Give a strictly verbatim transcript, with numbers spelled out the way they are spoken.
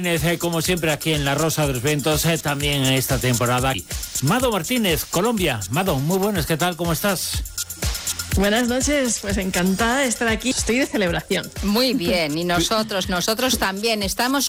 Como siempre aquí en La Rosa de los Vientos, eh, también en esta temporada. Mado Martínez, Colombia. Mado, muy buenas, ¿qué tal? ¿Cómo estás? Buenas noches, pues encantada de estar aquí. Estoy de celebración. Muy bien, y nosotros, nosotros también estamos